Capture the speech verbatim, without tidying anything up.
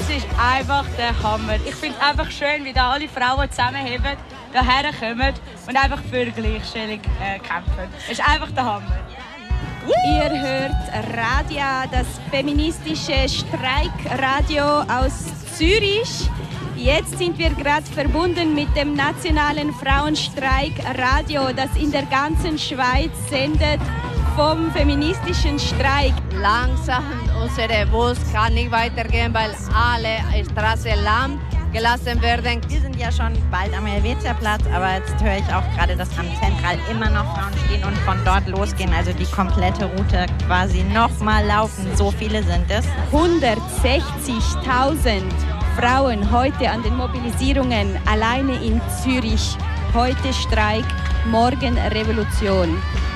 Es ist einfach der Hammer. Ich finde es einfach schön, wie da alle Frauen zusammenheben, hierher kommen und einfach für Gleichstellung äh, kämpfen. Es ist einfach der Hammer. Ihr hört Radia, das feministische Streikradio aus Zürich. Jetzt sind wir gerade verbunden mit dem nationalen Frauenstreikradio, das in der ganzen Schweiz sendet vom feministischen Streik. Langsam, unsere Bus kann nicht weitergehen, weil alle Straßen lahm gelassen werden. Wir sind ja schon bald am Helvetia-Platz, aber jetzt höre ich auch gerade, dass am Zentral immer noch Frauen stehen und von dort losgehen. Also die komplette Route quasi nochmal laufen. So viele sind es. hundertsechzigtausend Frauen heute an den Mobilisierungen alleine in Zürich. Heute Streik, morgen Revolution.